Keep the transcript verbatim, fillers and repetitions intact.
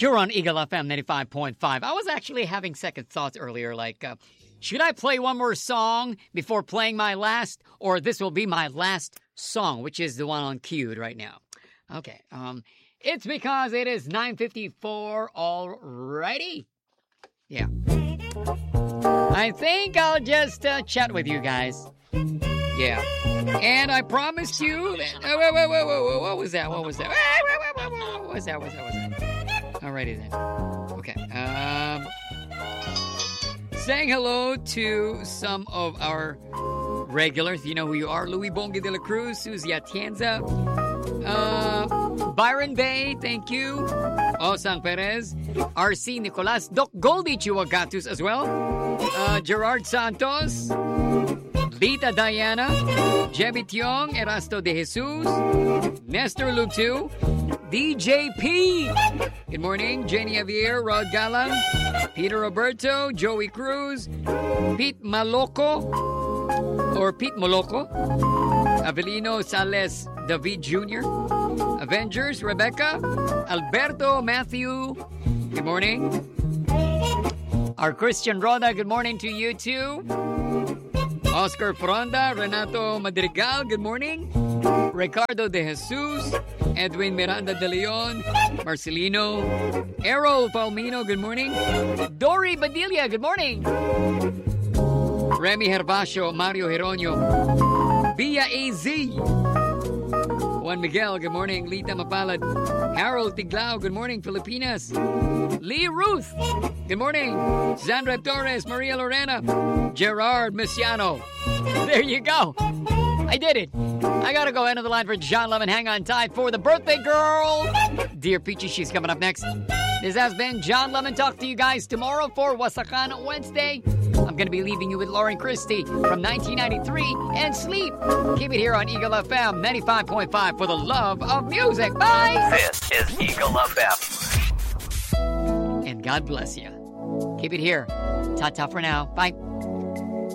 You're on Eagle F M ninety-five point five. I was actually having second thoughts earlier, like, uh, should I play one more song before playing my last, or this will be my last song, which is the one on queued right now. Okay, um, it's because it is nine fifty-four already. Yeah. I think I'll just uh, chat with you guys. Yeah. And I promise you that... Oh, wait, wait, wait, wait, wait, what was that? What was that? Wait, wait, wait, wait, wait, what was that? What was that? What was that? Alrighty then. Okay. Um, saying hello to some of our regulars. You know who you are. Louis Bongi de la Cruz, Susie Atienza, uh, Byron Bay, thank you. Osang Perez, R C Nicolas, Doc Goldie Chihuagatus as well. Uh, Gerard Santos, Lita Diana, Jebby Tiong, Erasto de Jesus, Nestor Lutu, D J P. Good morning, Jenny Javier, Rod Galang, Peter Roberto, Joey Cruz, Pete Maloco, or Pete Moloco, Avelino Sales David Junior, Avengers, Rebecca, Alberto Matthew, good morning. Our Christian Roda, good morning to you too. Oscar Fronda, Renato Madrigal, good morning. Ricardo de Jesus, Edwin Miranda de Leon, Marcelino, Errol Palmino, good morning. Dory Badilla, good morning. Remy Herbacio, Mario Heronio, Via A Z, Juan Miguel, good morning. Lita Mapalad, Harold Tiglao, good morning. Filipinas, Lee Ruth, good morning. Zandra Torres, Maria Lorena, Gerard Messiano. There you go. I did it. I gotta go into the line for John Lemon. Hang on tight for the birthday girl. Dear Peachy, she's coming up next. This has been John Lemon. Talk to you guys tomorrow for Wasakan Wednesday. I'm gonna be leaving you with Lauren Christie from nineteen ninety-three and Sleep. Keep it here on Eagle F M ninety-five point five for the love of music. Bye! This is Eagle F M. And God bless you. Keep it here. Ta-ta for now. Bye.